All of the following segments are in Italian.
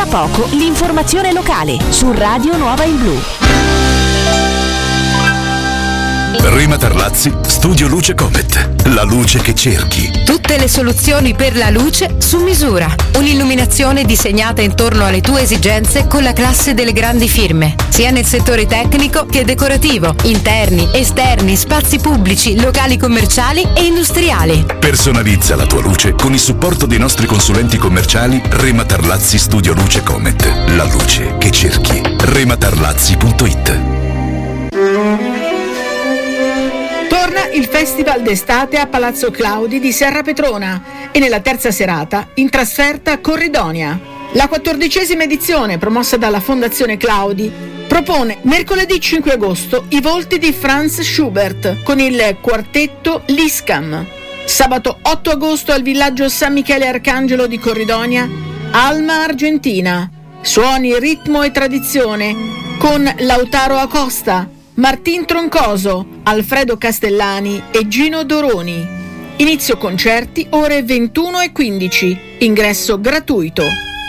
Tra poco l'informazione locale su Radio Nuova in Blu. Rema Tarlazzi, Studio Luce Comet. La luce che cerchi. Tutte le soluzioni per la luce su misura. Un'illuminazione disegnata intorno alle tue esigenze con la classe delle grandi firme, sia nel settore tecnico che decorativo, interni, esterni, spazi pubblici, locali commerciali e industriali. Personalizza la tua luce con il supporto dei nostri consulenti commerciali Rema Tarlazzi Studio Luce Comet. La luce che cerchi. rematarlazzi.it. Torna il Festival d'estate a Palazzo Claudi di Serra Petrona e nella terza serata in trasferta a Corridonia. La 14ª edizione, promossa dalla Fondazione Claudi, propone mercoledì 5 agosto i volti di Franz Schubert con il quartetto Liscam. Sabato 8 agosto al villaggio San Michele Arcangelo di Corridonia, Alma Argentina. Suoni, ritmo e tradizione con Lautaro Acosta, Martin Troncoso, Alfredo Castellani e Gino Doroni. Inizio concerti ore 21:15. Ingresso gratuito.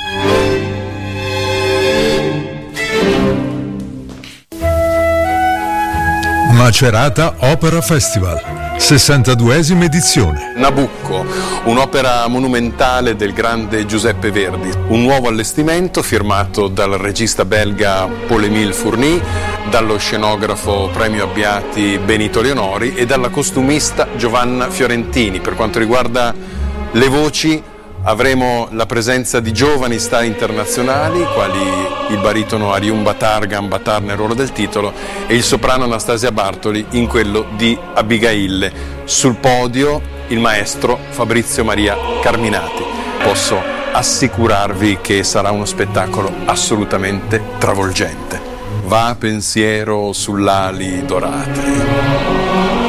Macerata Opera Festival, 62esima edizione. Nabucco, un'opera monumentale del grande Giuseppe Verdi, un nuovo allestimento firmato dal regista belga Paul-Émile Fourny, dallo scenografo premio Abbiati Benito Leonori e dalla costumista Giovanna Fiorentini. Per quanto riguarda le voci, avremo la presenza di giovani star internazionali quali il baritono Ariun Batargan Batar nel ruolo del titolo e il soprano Anastasia Bartoli in quello di Abigail. Sul podio il maestro Fabrizio Maria Carminati. Posso assicurarvi che sarà uno spettacolo assolutamente travolgente. Va pensiero sull'ali dorate.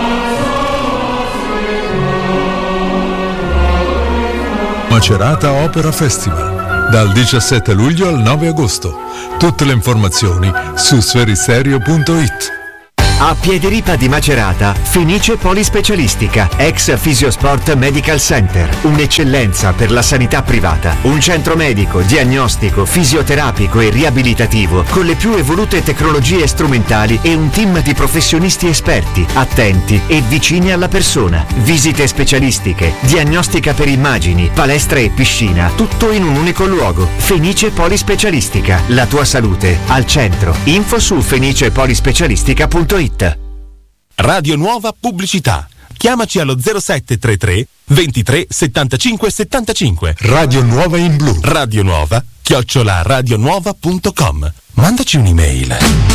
Macerata Opera Festival, dal 17 luglio al 9 agosto. Tutte le informazioni su sferisterio.it. A Piediripa di Macerata, Fenice Polispecialistica, ex Fisiosport Medical Center, un'eccellenza per la sanità privata, un centro medico, diagnostico, fisioterapico e riabilitativo con le più evolute tecnologie strumentali e un team di professionisti esperti, attenti e vicini alla persona. Visite specialistiche, diagnostica per immagini, palestra e piscina, tutto in un unico luogo. Fenice Polispecialistica, la tua salute al centro. Info su fenicepolispecialistica.it. Radio Nuova Pubblicità. Chiamaci allo 0733 23 75 75. Radio Nuova in Blu. Radio Nuova @radionuova.com. Mandaci un'email.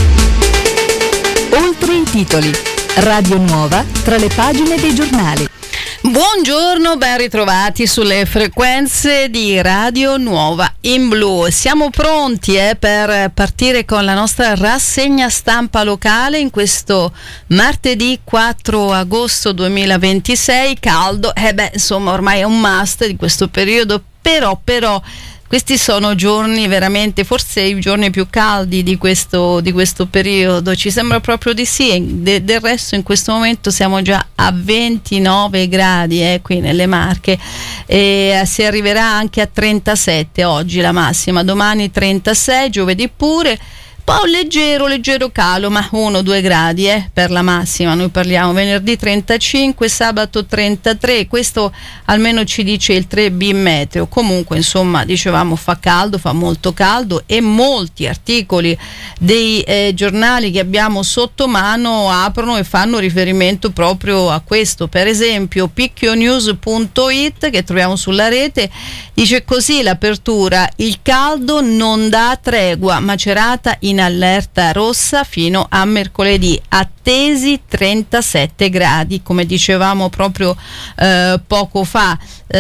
Oltre i titoli. Radio Nuova tra le pagine dei giornali. Buongiorno, ben ritrovati sulle frequenze di Radio Nuova in Blu. Siamo pronti per partire con la nostra rassegna stampa locale in questo martedì 4 agosto 2026. Caldo, insomma ormai è un must di questo periodo, però questi sono giorni veramente, forse i giorni più caldi di questo periodo, ci sembra proprio di sì. Del resto in questo momento siamo già a 29 gradi qui nelle Marche e si arriverà anche a 37 oggi la massima, domani 36, giovedì pure. Poi leggero calo, ma 1-2 gradi per la massima. Noi parliamo venerdì 35, sabato 33, questo almeno ci dice il 3B Meteo. Comunque insomma dicevamo fa molto caldo e molti articoli dei giornali che abbiamo sotto mano aprono e fanno riferimento proprio a questo. Per esempio picchionews.it, che troviamo sulla rete, dice così l'apertura: il caldo non dà tregua, Macerata in allerta rossa fino a mercoledì, attesi 37 gradi, come dicevamo proprio poco fa.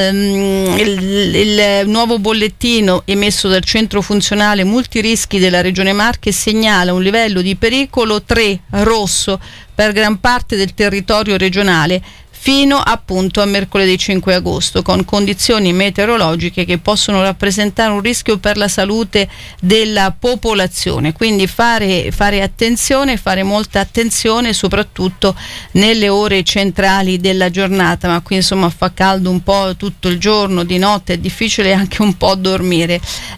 Il nuovo bollettino emesso dal centro funzionale multirischi della Regione Marche segnala un livello di pericolo 3 rosso per gran parte del territorio regionale fino appunto a mercoledì 5 agosto, con condizioni meteorologiche che possono rappresentare un rischio per la salute della popolazione. Quindi fare attenzione, fare molta attenzione soprattutto nelle ore centrali della giornata, ma qui insomma fa caldo un po' tutto il giorno, di notte è difficile anche un po' dormire.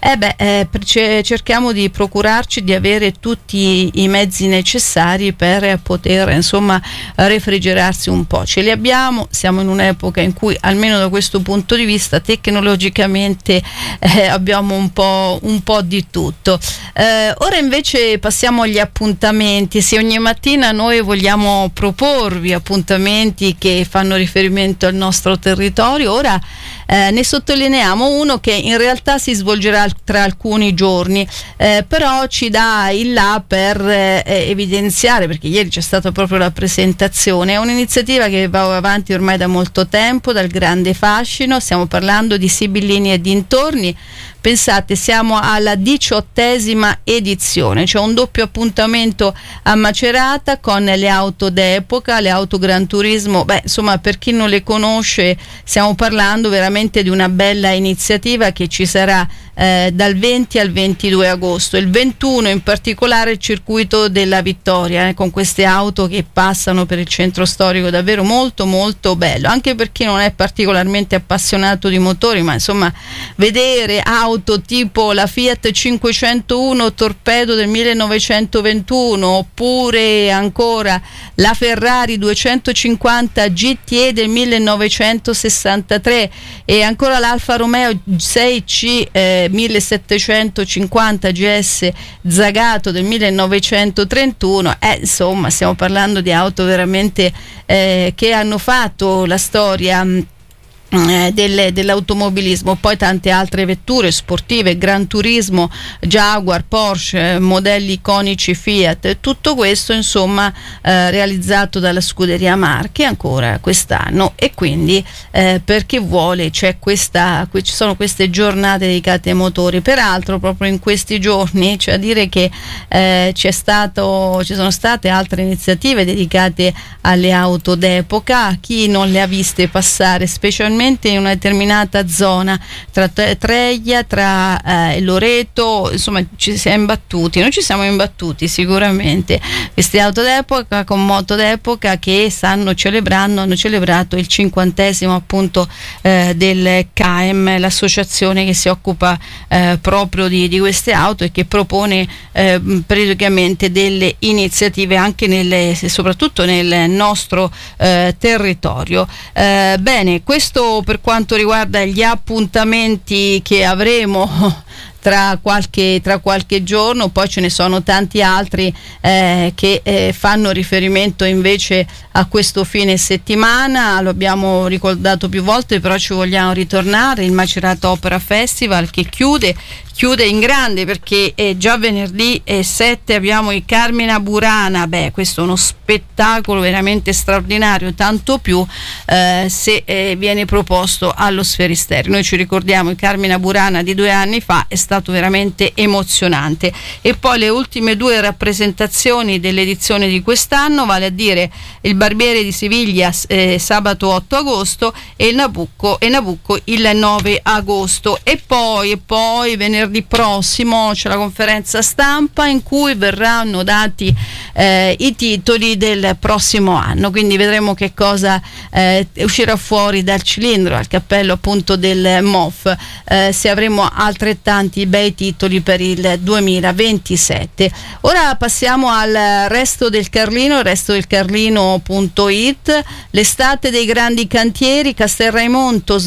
Cerchiamo di procurarci di avere tutti i mezzi necessari per poter insomma refrigerarsi un po'. Ce li abbiamo, siamo in un'epoca in cui almeno da questo punto di vista tecnologicamente abbiamo un po' di tutto. Ora invece passiamo agli appuntamenti. Sì, ogni mattina noi vogliamo proporvi appuntamenti che fanno riferimento al nostro territorio. Ora ne sottolineiamo uno che in realtà si svolgerà tra alcuni giorni, però ci dà il là per evidenziare, perché ieri c'è stata proprio la presentazione. È un'iniziativa che va avanti ormai da molto tempo, dal grande fascino. Stiamo parlando di Sibillini e dintorni. Pensate, siamo alla 18ª edizione, cioè un doppio appuntamento a Macerata con le auto d'epoca, le auto Gran Turismo. Insomma, per chi non le conosce, stiamo parlando veramente di una bella iniziativa che ci sarà dal 20 al 22 agosto. Il 21 in particolare il circuito della Vittoria, con queste auto che passano per il centro storico, davvero molto molto bello, anche per chi non è particolarmente appassionato di motori, ma insomma vedere auto tipo la Fiat 501 Torpedo del 1921, oppure ancora la Ferrari 250 GTE del 1963 e ancora l'Alfa Romeo 6C 1750 GS Zagato del 1931, insomma stiamo parlando di auto veramente che hanno fatto la storia dell'automobilismo. Poi tante altre vetture sportive, Gran Turismo, Jaguar, Porsche, modelli iconici Fiat, tutto questo insomma realizzato dalla scuderia Marche ancora quest'anno. E quindi per chi vuole ci sono queste giornate dedicate ai motori. Peraltro proprio in questi giorni c'è a dire che ci sono state altre iniziative dedicate alle auto d'epoca. Chi non le ha viste passare, specialmente in una determinata zona tra Treglia, tra Loreto, insomma noi ci siamo imbattuti sicuramente. Queste auto d'epoca con moto d'epoca che hanno celebrato il 50° appunto del CAEM, l'associazione che si occupa proprio di queste auto e che propone periodicamente delle iniziative anche soprattutto nel nostro territorio. Bene, questo per quanto riguarda gli appuntamenti che avremo tra qualche giorno. Poi ce ne sono tanti altri che fanno riferimento invece a questo fine settimana. Lo abbiamo ricordato più volte, però ci vogliamo ritornare. Il Macerata Opera Festival che chiude in grande, perché già venerdì 7 abbiamo i Carmina Burana. Questo è uno spettacolo veramente straordinario, tanto più se viene proposto allo Sferisterio. Noi ci ricordiamo il Carmina Burana di 2 anni fa, è stato veramente emozionante. E poi le ultime 2 rappresentazioni dell'edizione di quest'anno, vale a dire il Barbiere di Siviglia sabato 8 agosto e il Nabucco il 9 agosto. E poi venerdì prossimo c'è la conferenza stampa in cui verranno dati i titoli del prossimo anno, quindi vedremo che cosa uscirà fuori dal cilindro, al cappello appunto del MOF, se avremo altrettanti bei titoli per il 2027. Ora passiamo al resto del Carlino, il resto del Carlino.it. L'estate dei grandi cantieri, Castelraimondo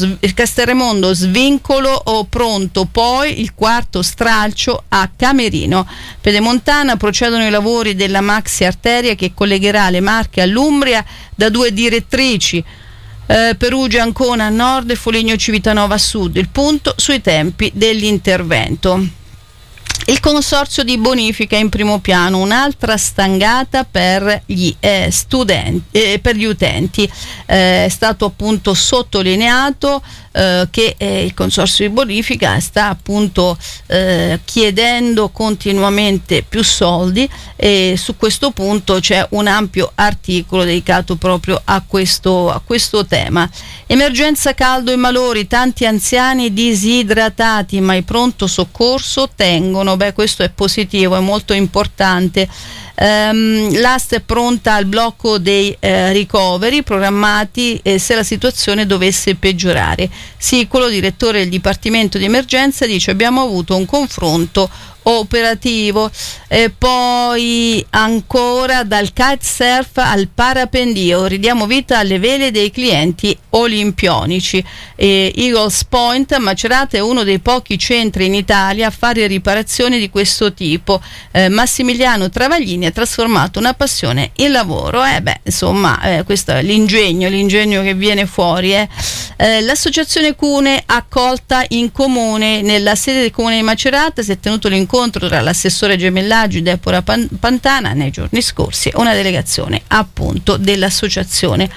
svincolo pronto, poi il quarto stralcio a Camerino. Pedemontana procedono i lavori della maxi arteria che collegherà le Marche all'Umbria da 2 direttrici, Perugia Ancona a nord e Foligno Civitanova a sud. Il punto sui tempi dell'intervento. Il consorzio di bonifica in primo piano, un'altra stangata per gli per gli utenti. È stato appunto sottolineato che il consorzio di bonifica sta appunto chiedendo continuamente più soldi, e su questo punto c'è un ampio articolo dedicato proprio a questo tema. Emergenza caldo e malori, tanti anziani disidratati, ma i pronto soccorso tengono. Questo è positivo, è molto importante. L'AST è pronta al blocco dei ricoveri programmati se la situazione dovesse peggiorare. Sicolo, direttore del Dipartimento di Emergenza, dice: abbiamo avuto un confronto operativo. E poi ancora, dal kitesurf al parapendio, ridiamo vita alle vele dei clienti olimpionici. Eagles Point a Macerata è uno dei pochi centri in Italia a fare riparazioni di questo tipo. Massimiliano Travaglini ha trasformato una passione in lavoro. Questo è l'ingegno che viene fuori. L'associazione Cune accolta in comune. Nella sede del comune di Macerata si è tenuto l'incontro tra l'assessore Gemellaggi e Deborah Pantana nei giorni scorsi, una delegazione appunto dell'associazione.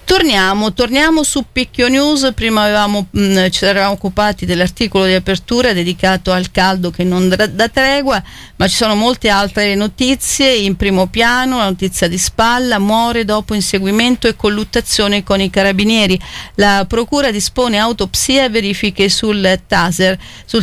Torniamo su Picchio News. Prima ci eravamo occupati dell'articolo di apertura dedicato al caldo che non dà tregua, ma ci sono molte altre notizie. In primo piano la notizia di Spalla: muore dopo inseguimento e colluttazione con i carabinieri. La procura dispone autopsia e verifiche sul taser,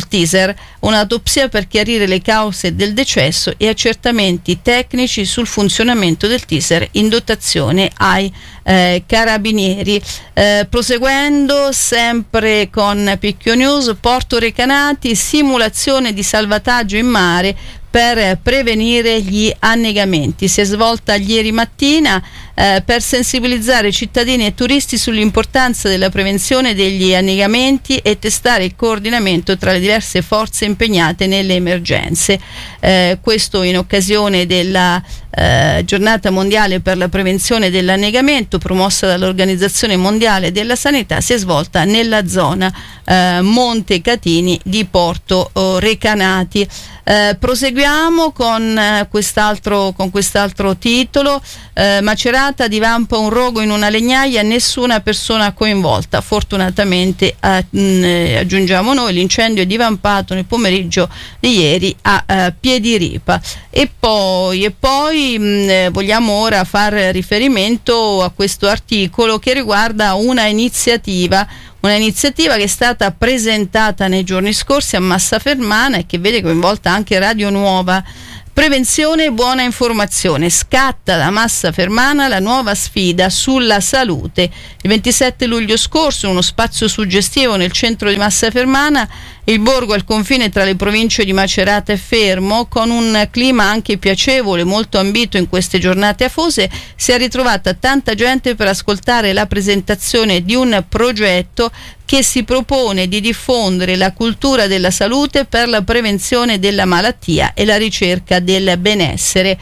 un'autopsia per chiarire le cause del decesso e accertamenti tecnici sul funzionamento del taser in dotazione ai carabinieri. Proseguendo sempre con Picchio News, Porto Recanati, simulazione di salvataggio in mare per prevenire gli annegamenti. Si è svolta ieri mattina per sensibilizzare cittadini e turisti sull'importanza della prevenzione degli annegamenti e testare il coordinamento tra le diverse forze impegnate nelle emergenze. Questo in occasione della giornata mondiale per la prevenzione dell'annegamento promossa dall'Organizzazione Mondiale della Sanità. Si è svolta nella zona Monte Catini di Porto Recanati. Proseguiamo con quest'altro titolo. Macerata divampa un rogo in una legnaia, nessuna persona coinvolta. Fortunatamente, aggiungiamo noi, l'incendio è divampato nel pomeriggio di ieri a Piediripa. E poi vogliamo ora far riferimento a questo articolo che riguarda una iniziativa che è stata presentata nei giorni scorsi a Massa Fermana e che vede coinvolta anche Radio Nuova. Prevenzione e buona informazione. Scatta da Massa Fermana la nuova sfida sulla salute. Il 27 luglio scorso, in uno spazio suggestivo nel centro di Massa Fermana, il borgo al confine tra le province di Macerata e Fermo, con un clima anche piacevole, molto ambito in queste giornate afose, si è ritrovata tanta gente per ascoltare la presentazione di un progetto che si propone di diffondere la cultura della salute per la prevenzione della malattia e la ricerca del benessere.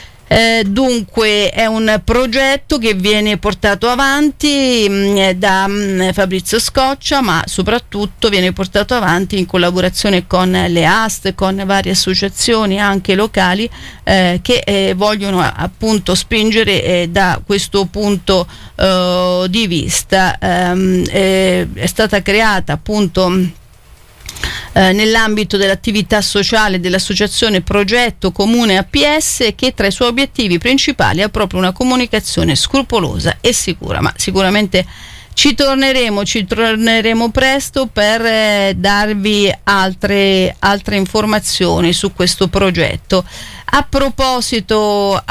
Dunque è un progetto che viene portato avanti da Fabrizio Scoccia, ma soprattutto viene portato avanti in collaborazione con le AST, con varie associazioni anche locali che vogliono appunto spingere da questo punto di vista. È stata creata appunto nell'ambito dell'attività sociale dell'associazione Progetto Comune APS, che tra i suoi obiettivi principali ha proprio una comunicazione scrupolosa e sicura. Ma sicuramente ci torneremo presto per darvi altre informazioni su questo progetto. A proposito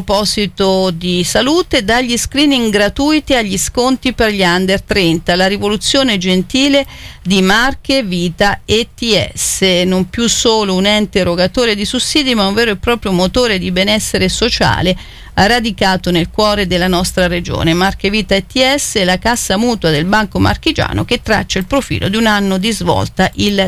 di salute, dagli screening gratuiti agli sconti per gli under 30, la rivoluzione gentile di Marche Vita ETS, non più solo un ente erogatore di sussidi, ma un vero e proprio motore di benessere sociale radicato nel cuore della nostra regione. Marche Vita ETS è la cassa mutua del Banco Marchigiano che traccia il profilo di un anno di svolta, il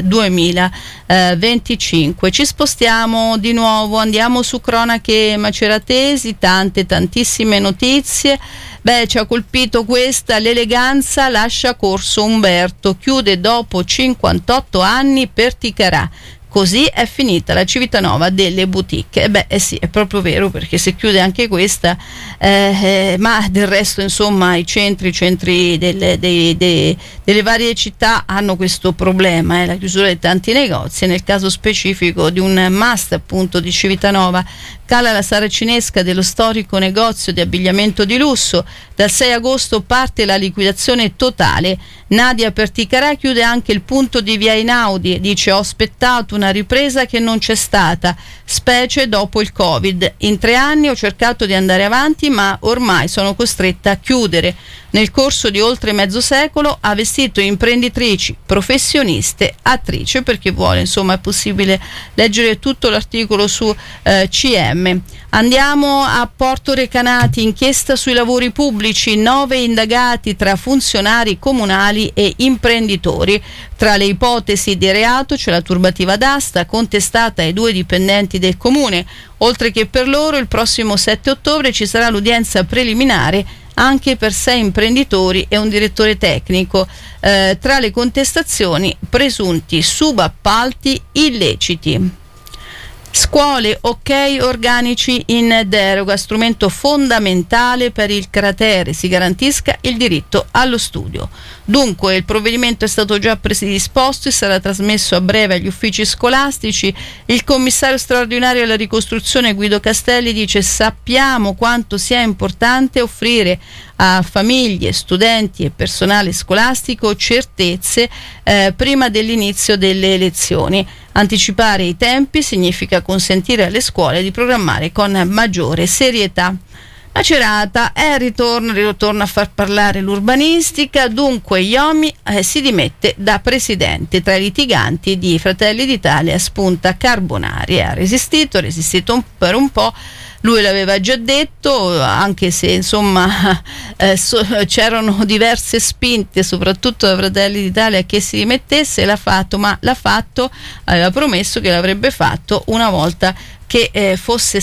2025. Ci spostiamo di nuovo, andiamo su cronache maceratesi, tantissime notizie. Ci ha colpito questa: l'eleganza lascia corso Umberto, chiude dopo 58 anni per Ticarà. Così è finita la Civitanova delle boutique. Sì, è proprio vero, perché se chiude anche questa, ma del resto insomma i centri delle varie città hanno questo problema, la chiusura di tanti negozi. Nel caso specifico di un must appunto di Civitanova, cala la saracinesca dello storico negozio di abbigliamento di lusso. Dal 6 agosto parte la liquidazione totale. Nadia Perticarà chiude anche il punto di via Einaudi, dice: ho aspettato una ripresa che non c'è stata, specie dopo il Covid. In 3 anni ho cercato di andare avanti, ma ormai sono costretta a chiudere. Nel corso di oltre mezzo secolo ha vestito imprenditrici, professioniste, attrici, perché vuole, insomma è possibile leggere tutto l'articolo su CM. Andiamo a Porto Recanati, inchiesta sui lavori pubblici, 9 indagati tra funzionari comunali e imprenditori. Tra le ipotesi di reato c'è la turbativa d'asta contestata ai 2 dipendenti del comune, oltre che per loro il prossimo 7 ottobre ci sarà l'udienza preliminare anche per 6 imprenditori e un direttore tecnico. Tra le contestazioni, presunti subappalti illeciti. Scuole, ok, organici in deroga, strumento fondamentale per il cratere, si garantisca il diritto allo studio. Dunque il provvedimento è stato già predisposto e sarà trasmesso a breve agli uffici scolastici. Il commissario straordinario alla ricostruzione Guido Castelli dice: sappiamo quanto sia importante offrire a famiglie, studenti e personale scolastico certezze prima dell'inizio delle lezioni. Anticipare i tempi significa consentire alle scuole di programmare con maggiore serietà. Macerata ritorna a far parlare l'urbanistica. Dunque Iomi si dimette da presidente. Tra i litiganti di Fratelli d'Italia spunta Carbonari. Ha resistito per un po'. Lui l'aveva già detto, anche se insomma c'erano diverse spinte, soprattutto da Fratelli d'Italia, che si dimettesse. L'ha fatto, aveva promesso che l'avrebbe fatto una volta che fosse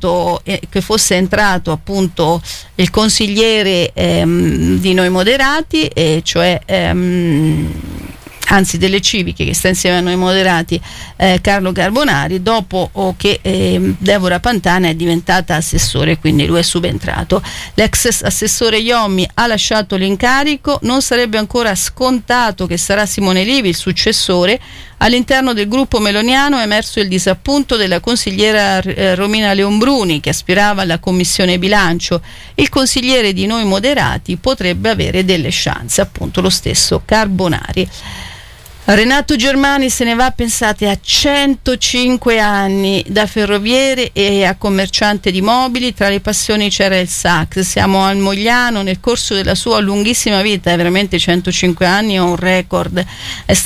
entrato appunto il consigliere di Noi Moderati, anzi delle civiche, che sta insieme a Noi Moderati, Carlo Carbonari, dopo che Deborah Pantana è diventata assessore, quindi lui è subentrato. L'ex assessore Iomi ha lasciato l'incarico, non sarebbe ancora scontato che sarà Simone Livi il successore. All'interno del gruppo meloniano è emerso il disappunto della consigliera Romina Leonbruni, che aspirava alla commissione bilancio. Il consigliere di Noi Moderati potrebbe avere delle chance, appunto lo stesso Carbonari. Renato Germani se ne va, pensate, a 105 anni, da ferroviere e a commerciante di mobili. Tra le passioni c'era il sax. Siamo al Mogliano. Nel corso della sua lunghissima vita, veramente 105 anni, è un record, è